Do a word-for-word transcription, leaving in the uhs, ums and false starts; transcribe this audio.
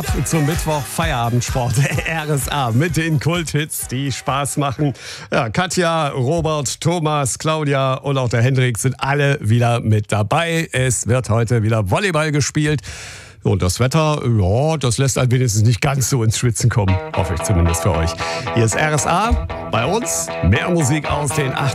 Zum Mittwoch Feierabendsport, R S A mit den Kulthits, die Spaß machen. Ja, Katja, Robert, Thomas, Claudia und auch der Hendrik sind alle wieder mit dabei. Es wird heute wieder Volleyball gespielt. Und das Wetter, ja, das lässt einen wenigstens nicht ganz so ins Schwitzen kommen. Hoffe ich zumindest für euch. Hier ist R S A, bei uns mehr Musik aus den